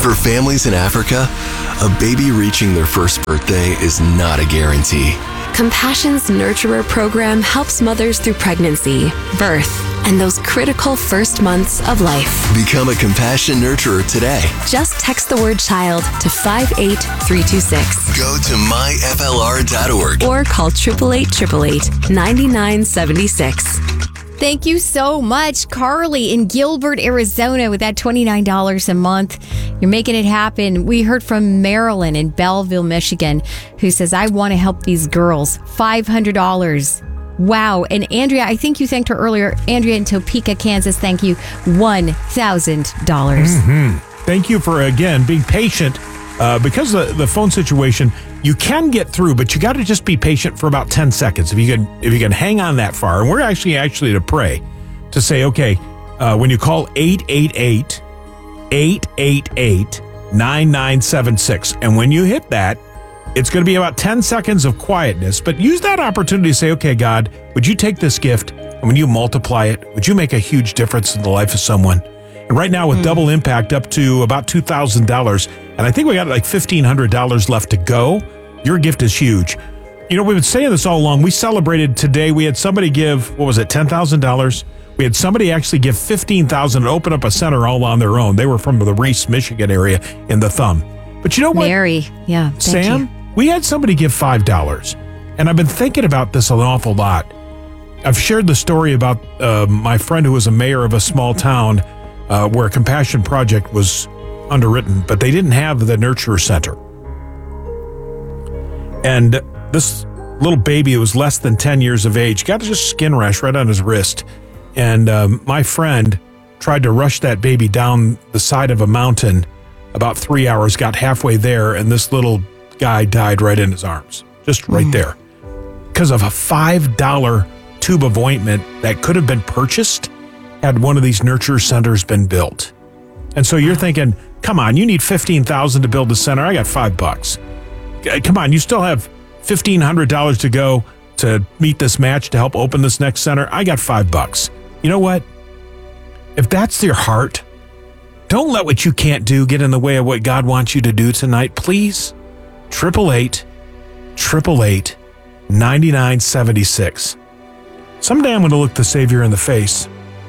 For families in Africa, a baby reaching their first birthday is not a guarantee. Compassion's Nurturer program helps mothers through pregnancy, birth, and those critical first months of life. Become a Compassion Nurturer today. Just text the word child to 58326. Go to myflr.org or call 888-888-9976. Thank you so much, Carly in Gilbert, Arizona, with that $29 a month. You're making it happen. We heard from Marilyn in Belleville, Michigan, who says, I want to help these girls. $500. Wow. And Andrea, I think you thanked her earlier. Andrea in Topeka, Kansas, thank you. $1,000. Thank you for, again, being patient. Because of the phone situation, you can get through, but you got to just be patient for about 10 seconds. If you can hang on that far, and we're actually to pray, to say, okay, when you call 888-888-9976, and when you hit that, it's going to be about 10 seconds of quietness, but use that opportunity to say, okay, God, would you take this gift, and when you multiply it, would you make a huge difference in the life of someone? And right now with Double Impact up to about $2,000, and I think we got like $1,500 left to go, your gift is huge. You know, we've been saying this all along. We celebrated today. We had somebody give, $10,000? We had somebody actually give $15,000 and open up a center all on their own. They were from the Reese, Michigan area in the Thumb. But you know what? Mary, yeah. Sam, we had somebody give $5. And I've been thinking about this an awful lot. I've shared the story about my friend who was a mayor of a small town where a Compassion Project was underwritten, but they didn't have the Nurture Center. And this little baby who was less than 10 years of age got just skin rash right on his wrist. And my friend tried to rush that baby down the side of a mountain about 3 hours, got halfway there, and this little guy died right in his arms, just right there. Because of a $5 tube of ointment that could have been purchased had one of these nurture centers been built. And so you're thinking, come on, you need $15,000 to build the center. I got $5. Come on, you still have $1,500 to go to meet this match to help open this next center. I got $5. You know what? If that's your heart, don't let what you can't do get in the way of what God wants you to do tonight. Please, 888-888-9976. Someday I'm going to look the Savior in the face.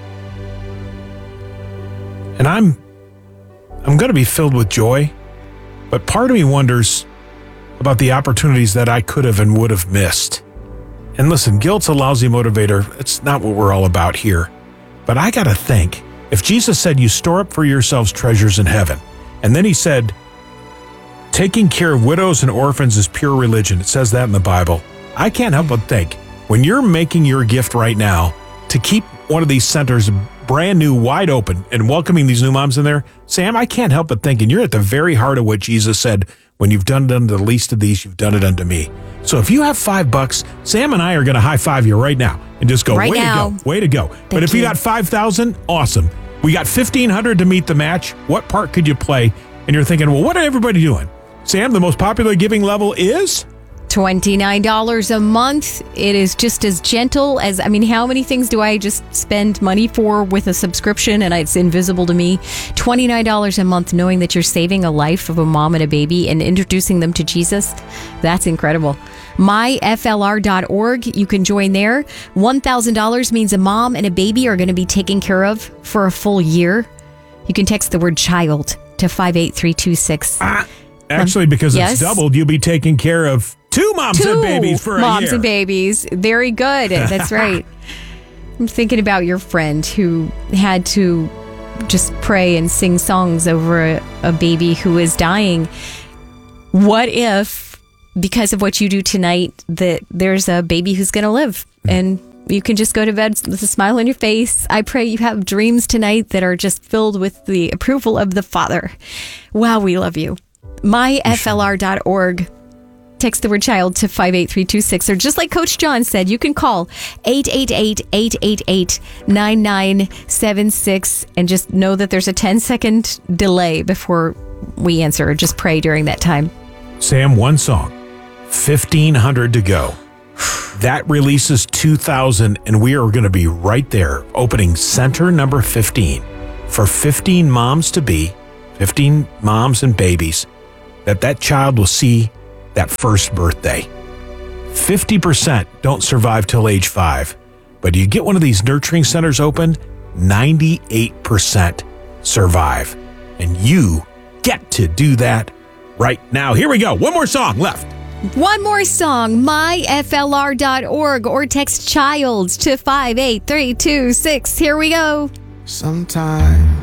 And I'm going to be filled with joy, but part of me wonders about the opportunities that I could have and would have missed. And listen, guilt's a lousy motivator. It's not what we're all about here. But I got to think, if Jesus said you store up for yourselves treasures in heaven, and then he said, taking care of widows and orphans is pure religion. It says that in the Bible. I can't help but think, when you're making your gift right now to keep one of these centers brand new, wide open, and welcoming these new moms in there, Sam, I can't help but thinking you're at the very heart of what Jesus said, when you've done it unto the least of these, you've done it unto me. So if you have $5, Sam and I are going to high five you right now and just go, way to go. But if you got $5,000, awesome. We got $1,500 to meet the match. What part could you play? And you're thinking, well, what are everybody doing? Sam, the most popular giving level is $29 a month. It is just as gentle as, how many things do I just spend money for with a subscription and it's invisible to me? $29 a month, knowing that you're saving a life of a mom and a baby and introducing them to Jesus. That's incredible. myflr.org. You can join there. $1,000 means a mom and a baby are going to be taken care of for a full year. You can text the word child to 58326. Actually, because it's doubled, you'll be taking care of two moms and babies for a year. Moms and babies. Very good. That's right. I'm thinking about your friend who had to just pray and sing songs over a baby who was dying. What if, because of what you do tonight, that there's a baby who's going to live and you can just go to bed with a smile on your face? I pray you have dreams tonight that are just filled with the approval of the Father. Wow, we love you. myflr.org. Text the word child to 58326, or just like Coach John said, you can call 888-888-9976 and just know that there's a 10-second delay before we answer. Just pray during that time. Sam, one song, $1,500 to go. That releases 2,000, and we are going to be right there opening center number 15 for 15 moms to be, 15 moms and babies, that child will see that first birthday. 50% don't survive till age 5. But you get one of these nurturing centers open, 98% survive. And you get to do that right now. Here we go. One more song left. One more song, myflr.org, or text child to 58326. Here we go. Sometimes